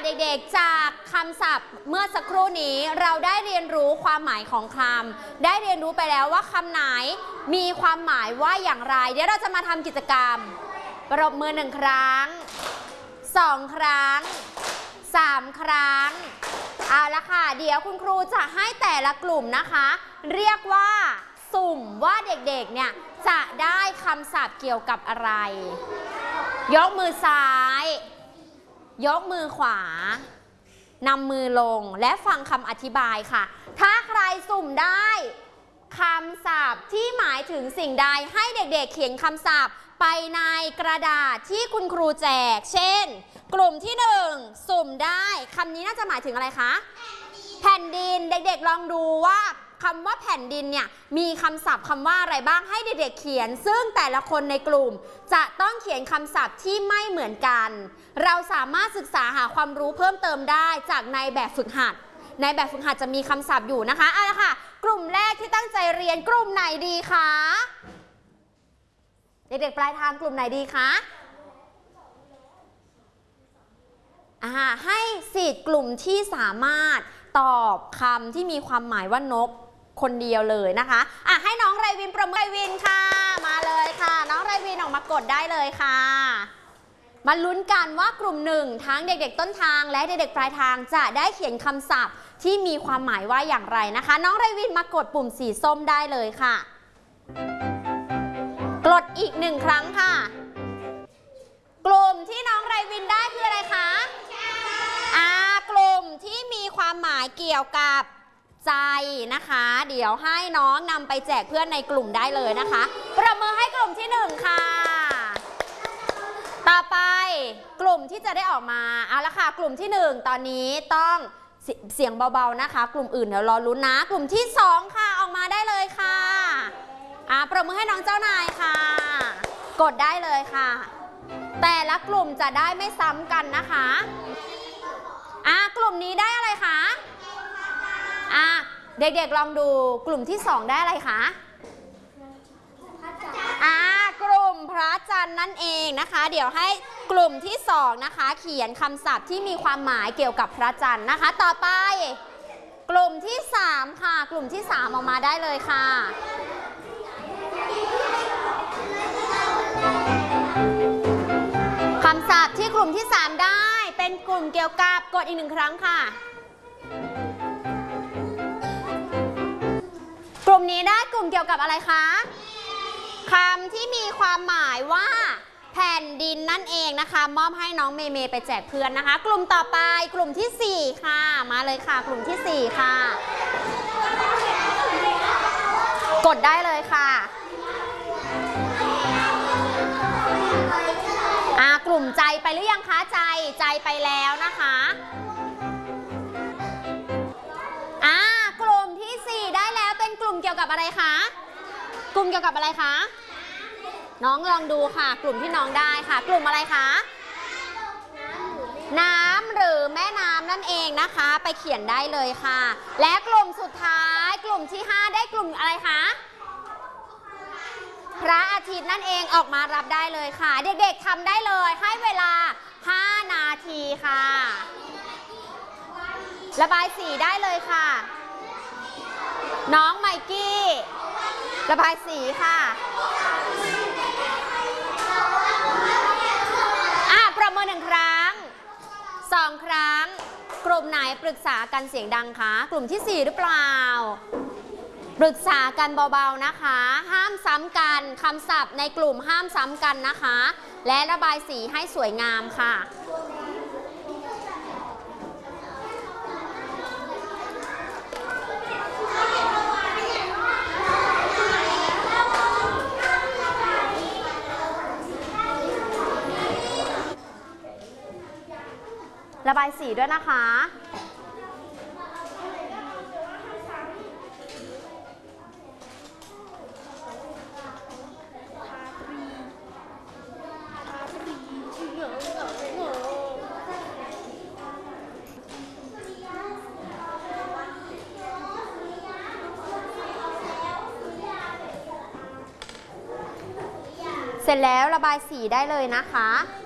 เด็กๆจากคำศัพท์เมื่อสักครู่นี้เราได้เรียนรู้ความหมายของคำได้เรียนรู้ไปแล้วว่าคำไหนมีความหมายว่าอย่างไรเดี๋ยวเราจะมาทำกิจกรรมปรบมือ1 ครั้ง2 ครั้ง3 ครั้งเอาละค่ะเดี๋ยวคุณครูจะให้แต่ละกลุ่มนะคะเรียกว่าสุ่มว่าเด็กๆเนี่ยจะได้คำศัพท์เกี่ยวกับอะไรยกมือซ้ายยกมือขวานำมือลงและฟังคำอธิบายค่ะถ้าใครสุ่มได้คำศัพท์ที่หมายถึงสิ่งใดให้เด็กๆเขียนคำศัพท์ไปในกระดาษที่คุณครูแจกเช่นกลุ่มที่1สุ่มได้คำนี้น่าจะหมายถึงอะไรคะแผ่นดินเด็กๆลองดูว่าคำว่าแผ่นดินเนี่ยมีคำศัพท์คำว่าอะไรบ้างให้เด็กๆเขียนซึ่งแต่ละคนในกลุ่มจะต้องเขียนคำศัพท์ที่ไม่เหมือนกันเราสามารถศึกษาหาความรู้เพิ่มเติมได้จากในแบบฝึกหัดในแบบฝึกหัดจะมีคำศัพท์อยู่นะคะเอาละค่ะกลุ่มแรกที่ตั้งใจเรียนกลุ่มไหนดีคะเด็กๆปลายทางกลุ่มไหนดีคะให้สิทธิ์กลุ่มที่สามารถตอบคำที่มีความหมายว่านกคนเดียวเลยนะคะให้น้องไรวินประเมินไรวินค่ะมาเลยค่ะน้องไรวินออกมากดได้เลยค่ะมาลุ้นกันว่ากลุ่ม1ทั้งเด็กๆต้นทางและเด็กๆปลายทางจะได้เขียนคำศัพท์ที่มีความหมายว่าอย่างไรนะคะน้องไรวินมากดปุ่มสีส้มได้เลยค่ะกดอีก1 ครั้งค่ะกลุ่มที่น้องไรวินได้คืออะไรคะกลุ่มที่มีความหมายเกี่ยวกับใจนะคะเดี๋ยวให้น้องนำไปแจกเพื่อนในกลุ่มได้เลยนะคะประเมินให้กลุ่มที่1ค่ะต่อไปกลุ่มที่จะได้ออกมาเอาละค่ะกลุ่มที่1ตอนนี้ต้องเสียงเบาๆนะคะกลุ่มอื่นเดี๋ยวรอลุ้นนะกลุ่มที่2ค่ะออกมาได้เลยค่ะประเมินให้น้องเจ้านายค่ะกดได้เลยค่ะแต่ละกลุ่มจะได้ไม่ซ้ำกันนะคะกลุ่มนี้ได้อะไรคะเด็กๆลองดูกลุ่มที่2ได้อะไรคะกลุ่มพระจันทร์นั่นเองนะคะเดี๋ยวให้กลุ่มที่2นะคะเขียนคำศัพท์ที่มีความหมายเกี่ยวกับพระจันทร์นะคะต่อไปกลุ่มที่3ค่ะกลุ่มที่3ออกมาได้เลยค่ะคำศัพท์ที่กลุ่มที่3ได้เป็นกลุ่มเกี่ยวกับกดอีก1 ครั้งค่ะกลุ่มนี้ได้กลุ่มเกี่ยวกับอะไรคะคำที่มีความหมายว่าแผ่นดินนั่นเองนะคะมอบให้น้องเมเมไปแจกเพื่อนนะคะกลุ่มต่อไปกลุ่มที่4ค่ะมาเลยค่ะกลุ่มที่4ค่ะกดได้เลยค่ะกลุ่มใจไปหรือยังคะใจไปแล้วนะคะกลุ่มที่4ได้แล้วเป็นกลุ่มเกี่ยวกับอะไรคะกลุ่มเกี่ยวกับอะไรคะน้องลองดูค่ะกลุ่มที่น้องได้ค่ะกลุ่มอะไรคะน้ำหรือแม่น้ำนั่นเองนะคะไปเขียนได้เลยค่ะและกลุ่มสุดท้ายกลุ่มที่5ได้กลุ่มอะไรคะพระอาทิตย์นั่นเองออกมารับได้เลยค่ะเด็กๆทำได้เลยให้เวลา5 นาทีค่ะระบายสีได้เลยค่ะน้องไมกี้ระบายสีค่ะประเมิน1 ครั้ง2 ครั้งกลุ่มไหนปรึกษากันเสียงดังคะกลุ่มที่4หรือเปล่าปรึกษากันเบาๆนะคะห้ามซ้ำกันคำศัพท์ในกลุ่มห้ามซ้ำกันนะคะและระบายสีให้สวยงามค่ะระบายสีด้วยนะคะเสร็จแล้วระบายสีได้เลยนะคะ